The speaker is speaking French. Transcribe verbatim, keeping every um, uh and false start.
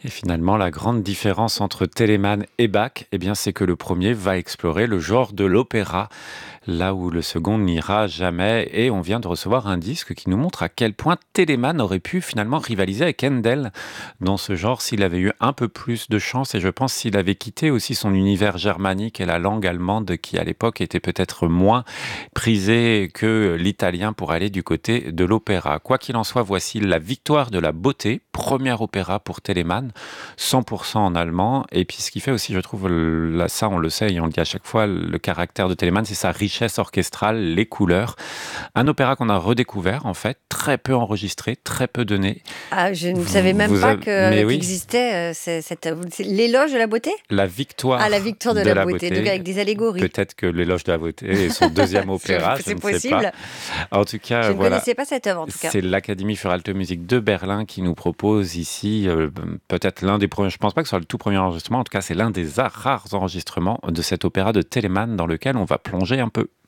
Et finalement, la grande différence entre Telemann et Bach, eh bien, c'est que le premier va explorer le genre de l'opéra, là où le second n'ira jamais. Et on vient de recevoir un disque qui nous montre à quel point Telemann aurait pu finalement rivaliser avec Handel dans ce genre s'il avait eu un peu plus de chance. Et je pense s'il avait quitté aussi son univers germanique et la langue allemande qui, à l'époque, était peut-être moins prisée que l'italien pour aller du côté de l'opéra. Quoi qu'il en soit, voici La victoire de la beauté, premier opéra pour Telemann, cent pour cent en allemand. Et puis ce qui fait aussi, je trouve, là, ça on le sait et on le dit à chaque fois, le caractère de Telemann, c'est sa richesse orchestrale, les couleurs. Un opéra qu'on a redécouvert en fait, très peu enregistré, très peu donné. Ah, je ne Vous, savais même vous pas avez... que, Mais oui, qu'existait euh, c'est- cette, c'est l'éloge de la beauté. La victoire, Ah, la victoire de, de la, la beauté, beauté. donc avec des allégories. Peut-être que l'éloge de la beauté est son deuxième c'est, opéra, je c'est ne sais pas. possible. En tout cas, Je ne voilà. connaissais pas cette œuvre en tout cas. C'est l'Académie für Alte Musik de Berlin qui nous propose ici euh, peut-être l'un des premiers, je ne pense pas que ce soit le tout premier enregistrement, en tout cas c'est l'un des rares enregistrements de cet opéra de Telemann dans lequel on va plonger un peu.